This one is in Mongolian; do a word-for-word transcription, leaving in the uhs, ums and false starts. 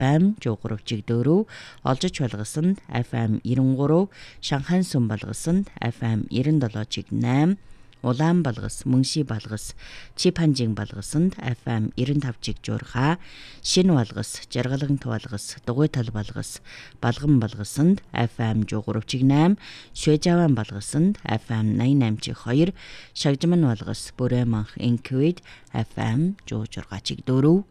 эф эм жогурав чигдөрөв, олжич болгосонд эф эм ninety three, Шанхайн сум болгосонд эф эм ninety seven, Улаан болгос, Мөнши болгос, Чипанжин болгосонд эф эм ninety-five чиг жуурхаа, Шин болгос, Жаргалагын болгос, Дугуйтал болгос, Балган болгосонд эф эм жогурав чиг eight, Шуэжаван болгосонд эф эм ninety-eight чиг two, Шагжман болгос, Бүрэманх Инквид эф эм жуужурга чиг four,